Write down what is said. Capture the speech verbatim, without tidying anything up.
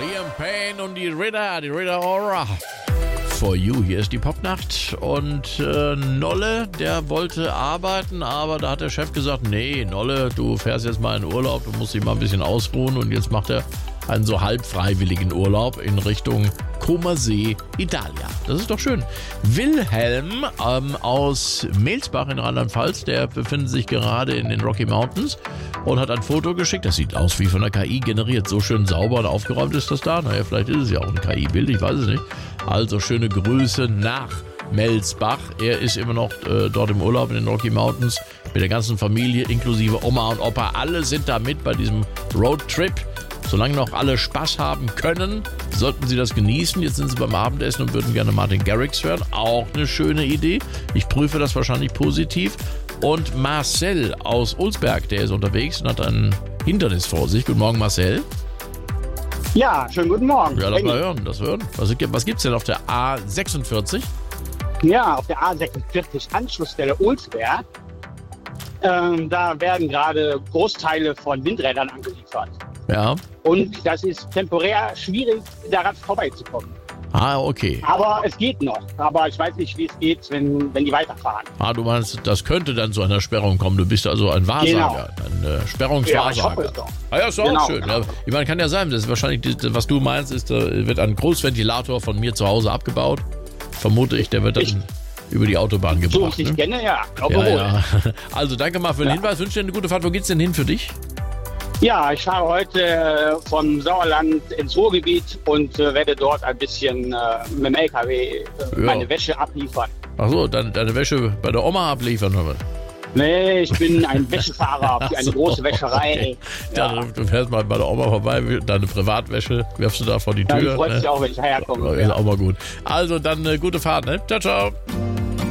Liam Payne und die Ritter, die Ritter Aura. For You, hier ist die Popnacht. Und äh, Nolle, der wollte arbeiten, aber da hat der Chef gesagt, nee, Nolle, du fährst jetzt mal in Urlaub, du musst dich mal ein bisschen ausruhen. Und jetzt macht er einen so halb freiwilligen Urlaub in Richtung Comersee, Italia. Das ist doch schön. Wilhelm ähm, aus Melsbach in Rheinland-Pfalz, der befindet sich gerade in den Rocky Mountains und hat ein Foto geschickt. Das sieht aus wie von der K I generiert. So schön sauber und aufgeräumt ist das da. Naja, vielleicht ist es ja auch ein K I-Bild, ich weiß es nicht. Also schöne Grüße nach Melsbach. Er ist immer noch äh, dort im Urlaub in den Rocky Mountains mit der ganzen Familie, inklusive Oma und Opa. Alle sind da mit bei diesem Roadtrip. Solange noch alle Spaß haben können, sollten sie das genießen. Jetzt sind sie beim Abendessen und würden gerne Martin Garrix hören. Auch eine schöne Idee. Ich prüfe das wahrscheinlich positiv. Und Marcel aus Ulsberg, der ist unterwegs und hat ein Hindernis vor sich. Guten Morgen, Marcel. Ja, schönen guten Morgen. Ja, lass mal hören, das hören. Was, was gibt es denn auf der A sechsundvierzig? Ja, auf der A sechsundvierzig, Anschlussstelle Ulsberg. Ähm, da werden gerade Großteile von Windrädern angeliefert. Ja. Und das ist temporär schwierig, daran vorbeizukommen. Ah, okay. Aber es geht noch. Aber ich weiß nicht, wie es geht, wenn, wenn die weiterfahren. Ah, du meinst, das könnte dann zu einer Sperrung kommen. Du bist also ein Wahrsager, Genau. ein äh, Sperrungswahrsager. Ja, ich hoffe es doch. Ah ja, ist doch Genau, auch schön. genau. Ja, ich meine, kann ja sein, das ist wahrscheinlich, was du meinst, ist, da wird ein Großventilator von mir zu Hause abgebaut. Vermute ich, der wird dann Ich- über die Autobahn So gebracht. ich dich Ne? kenne, ja, glaube Ja, wohl. ja. Also danke mal für den Ja. Hinweis. Wünsche dir eine gute Fahrt. Wo geht's denn hin für dich? Ja, ich fahre heute äh, vom Sauerland ins Ruhrgebiet und äh, werde dort ein bisschen äh, mit dem L K W äh, Ja. meine Wäsche abliefern. Ach so, deine, deine Wäsche bei der Oma abliefern. Oder? Nee, ich bin ein Wäschefahrer für eine So, große Wäscherei. okay. Ja. Ja, du fährst mal bei der Oma vorbei, deine Privatwäsche wirfst du da vor die Ja, Tür. ich freue mich ne? auch, wenn ich herkomme. Ist Ja. auch mal gut. Also dann äh, gute Fahrt, ne? Ciao, ciao.